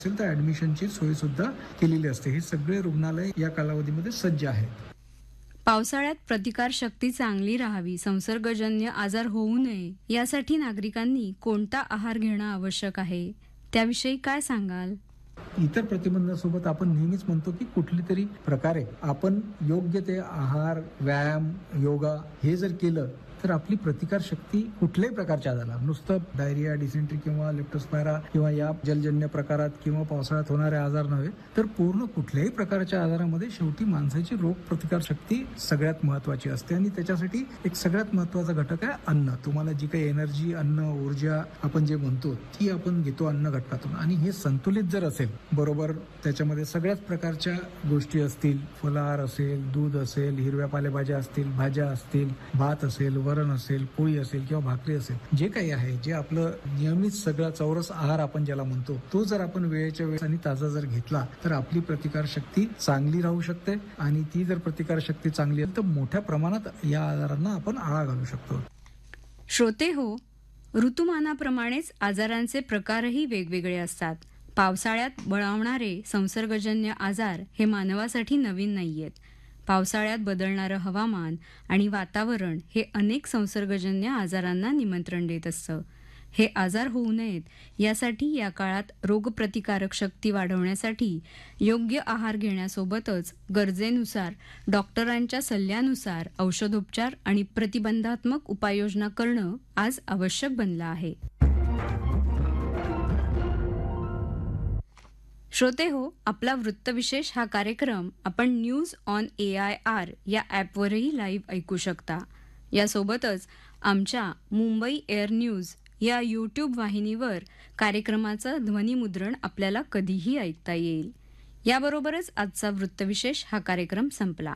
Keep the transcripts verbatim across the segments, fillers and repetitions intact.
असेल तर ऍडमिशनची सोय सुद्धा केलेली असते. हे सगळे रुग्णालय या कालावधीमध्ये सज्ज आहेत. पावसाळ्यात प्रतिकार शक्ती चांगली राहावी, संसर्गजन्य आजार होऊ नये यासाठी नागरिकांनी कोणता आहार घेणं आवश्यक आहे, त्याविषयी काय सांगाल? इतर प्रतिबंधासोबत आपण नेहमीच म्हणतो की कुठली तरी प्रकारे आपण योग्य ते आहार, व्यायाम, योगा हे जर केलं तर आपली प्रतिकार शक्ती कुठल्याही प्रकारच्या आजाराला, नुसतं डायरिया, डिसेंट्री किंवा लेप्टोस्पायरा किंवा या जलजन्य प्रकारात किंवा पावसाळ्यात होणारे आजार नव्हे तर पूर्ण कुठल्याही प्रकारच्या आजारामध्ये शेवटी माणसाची रोग प्रतिकार शक्ती सगळ्यात महत्वाची असते. आणि त्याच्यासाठी एक सगळ्यात महत्वाचा घटक आहे अन्न. तुम्हाला जी काही एनर्जी, अन्न, ऊर्जा आपण जे म्हणतो ती आपण घेतो अन्न घटकातून. आणि हे संतुलित जर असेल बरोबर, त्याच्यामध्ये सगळ्याच प्रकारच्या गोष्टी असतील, फलाहार असेल, दूध असेल, हिरव्या पालेभाज्या असतील, भाज्या असतील, भात असेल, वरण असेल, पोळी असेल किंवा भाकरी असेल, जे काही आहे जे आपलं नियमित सगळा चौरस आहार आपण ज्याला म्हणतो तो जर आपण वेळेच्या वेळेस आणि ताजा जर घेतला तर आपली प्रतिकार शक्ती चांगली राहू शकते. आणि ती जर प्रतिकार शक्ती चांगली असेल तर मोठ्या प्रमाणात या आजारांना आपण आळा घालू शकतो. श्रोते हो, ऋतुमानाप्रमाणेच आजारांचे प्रकारही वेगवेगळे असतात. पावसाळ्यात बळावणारे संसर्गजन्य आजार हे मानवासाठी नवीन नाहीयेत. पावसाळ्यात बदलणारं हवामान आणि वातावरण हे अनेक संसर्गजन्य आजारांना निमंत्रण देत असतं. हे आजार होऊ नयेत यासाठी या काळात रोगप्रतिकारक शक्ती वाढवण्यासाठी योग्य आहार घेण्यासोबतच गरजेनुसार डॉक्टरांच्या सल्ल्यानुसार औषधोपचार आणि प्रतिबंधात्मक उपाययोजना करणं आज आवश्यक बनलं आहे. श्रोते हो, आपला वृत्तविशेष हा कार्यक्रम आपण news on A I R या ॲपवरही लाईव्ह ऐकू शकता. यासोबतच आमच्या मुंबई एअर न्यूज या यूट्यूब वाहिनीवर कार्यक्रमाचं ध्वनिमुद्रण आपल्याला कधीही ऐकता येईल. याबरोबरच आजचा वृत्तविशेष हा कार्यक्रम संपला.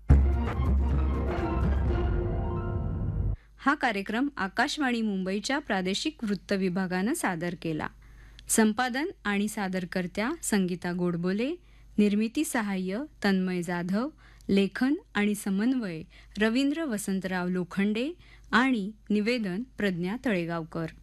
हा कार्यक्रम आकाशवाणी मुंबईच्या प्रादेशिक वृत्त विभागानं सादर केला. संपादन आणि सादरकर्त्या संगीता गोडबोले, निर्मिती सहाय्य तन्मय जाधव, लेखन आणि समन्वय रवींद्र वसंतराव लोखंडे आणि निवेदन प्रज्ञा तळेगावकर.